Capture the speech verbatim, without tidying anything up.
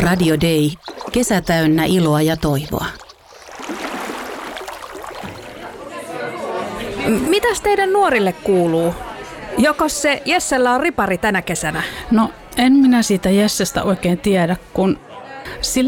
Radio Day. Kesä täynnä iloa ja toivoa. Mitäs teidän nuorille kuuluu? Jokos se Jessellä on ripari tänä kesänä? No, en minä siitä Jessestä oikein tiedä, kun sillä